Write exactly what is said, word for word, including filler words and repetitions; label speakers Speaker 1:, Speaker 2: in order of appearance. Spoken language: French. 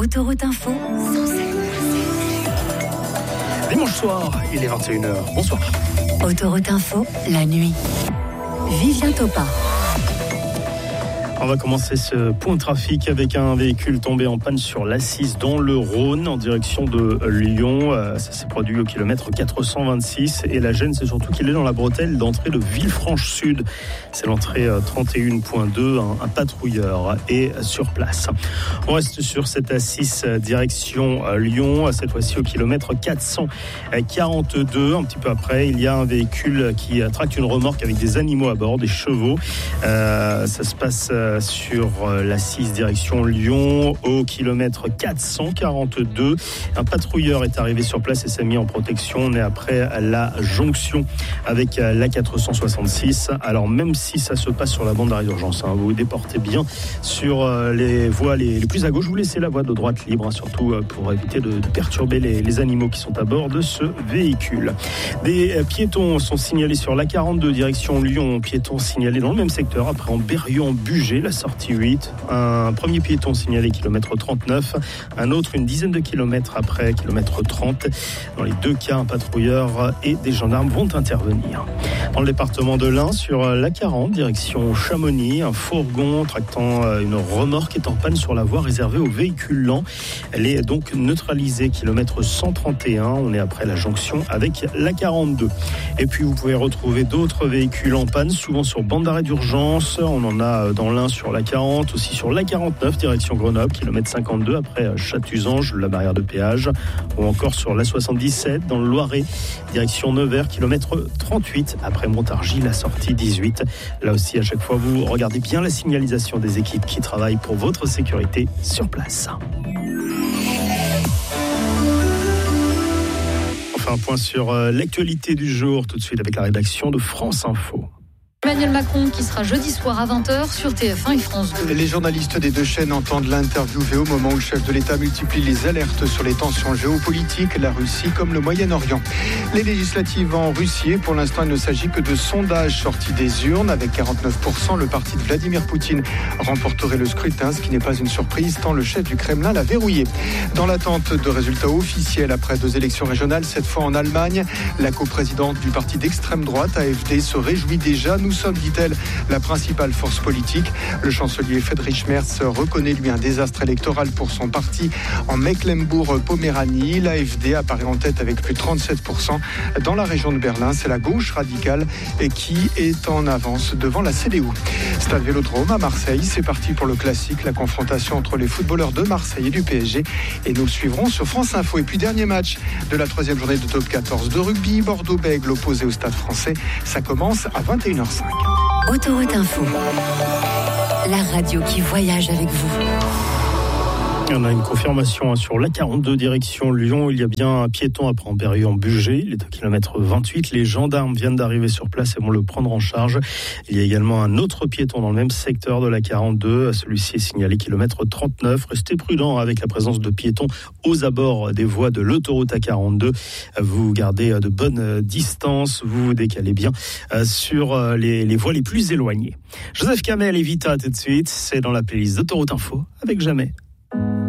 Speaker 1: Autoroute Info.
Speaker 2: Dimanche soir, il est vingt et une heures. Bonsoir.
Speaker 1: Autoroute Info, la nuit. Vivien Topin.
Speaker 2: On va commencer ce point de trafic avec un véhicule tombé en panne sur l'A six dans le Rhône en direction de Lyon. Ça s'est produit au kilomètre quatre cent vingt-six et la gêne, c'est surtout qu'il est dans la bretelle d'entrée de Villefranche-Sud. C'est l'entrée trente et un point deux. Un, un patrouilleur est sur place. On reste sur cette A six direction Lyon, cette fois-ci au kilomètre quatre cent quarante-deux. Un petit peu après, il y a un véhicule qui tracte une remorque avec des animaux à bord, des chevaux. Euh, ça se passe sur l'A six direction Lyon au kilomètre quatre cent quarante-deux. Un patrouilleur est arrivé sur place et s'est mis en protection. On est après la jonction avec l'A quatre cent soixante-six. Alors même si ça se passe sur la bande d'arrêt d'urgence, hein, vous vous déportez bien sur les voies les, les plus à gauche. Vous laissez la voie de droite libre, hein, surtout pour éviter de, de perturber les, les animaux qui sont à bord de ce véhicule. Des piétons sont signalés sur l'A quarante-deux direction Lyon. Piétons signalés dans le même secteur après en Berrieux-en-Bugey, la sortie huit. Un premier piéton signalé kilomètre trente-neuf, un autre une dizaine de kilomètres après, kilomètre trente. Dans les deux cas, un patrouilleur et des gendarmes vont intervenir. Dans le département de l'Ain, sur l'A quarante, direction Chamonix, un fourgon tractant une remorque est en panne sur la voie réservée aux véhicules lents. Elle est donc neutralisée, kilomètre cent trente et un. On est après la jonction avec l'A quarante-deux. Et puis, vous pouvez retrouver d'autres véhicules en panne, souvent sur bande d'arrêt d'urgence. On en a dans l'Ain sur l'A quarante, aussi sur l'A quarante-neuf, direction Grenoble, kilomètre cinquante-deux, après Chatuzange, la barrière de péage, ou encore sur l'A soixante-dix-sept, dans le Loiret, direction Nevers, kilomètre trente-huit, après Montargis, la sortie dix-huit. Là aussi, à chaque fois, vous regardez bien la signalisation des équipes qui travaillent pour votre sécurité sur place. Enfin, un point sur l'actualité du jour, tout de suite avec la rédaction de France Info.
Speaker 3: Emmanuel Macron qui sera jeudi soir à vingt heures sur T F un et France deux.
Speaker 4: Les journalistes des deux chaînes entendent l'interviewer au moment où le chef de l'État multiplie les alertes sur les tensions géopolitiques, la Russie comme le Moyen-Orient. Les législatives en Russie, pour l'instant, il ne s'agit que de sondages sortis des urnes. Avec quarante-neuf pour cent, le parti de Vladimir Poutine remporterait le scrutin, ce qui n'est pas une surprise tant le chef du Kremlin l'a verrouillé. Dans l'attente de résultats officiels après deux élections régionales, cette fois en Allemagne, la coprésidente du parti d'extrême droite, A F D, se réjouit déjà. Nous sommes, dit-elle, la principale force politique. Le chancelier Friedrich Merz reconnaît lui un désastre électoral pour son parti en Mecklembourg-Poméranie. L'A F D apparaît en tête avec plus de trente-sept pour cent. Dans la région de Berlin, c'est la gauche radicale qui est en avance devant la C D U. Stade Vélodrome à Marseille, c'est parti pour le classique, la confrontation entre les footballeurs de Marseille et du P S G. Et nous le suivrons sur France Info. Et puis dernier match de la troisième journée de Top quatorze de rugby, Bordeaux-Bègles opposé au Stade Français. Ça commence à vingt et une heures cinq.
Speaker 1: Autoroute Info, la radio qui voyage avec vous.
Speaker 2: On a une confirmation sur l'A quarante-deux direction Lyon. Il y a bien un piéton après en Berrieux-en-Bugey, il est au kilomètre vingt-huit. Les gendarmes viennent d'arriver sur place et vont le prendre en charge. Il y a également un autre piéton dans le même secteur de l'A quarante-deux. Celui-ci est signalé kilomètre trente-neuf. Restez prudents avec la présence de piétons aux abords des voies de l'autoroute A quarante-deux. Vous gardez de bonnes distances, vous vous décalez bien sur les, les voies les plus éloignées. Joseph Kamel et Vita tout de suite, c'est dans la playlist d'Autoroute Info avec Jamais.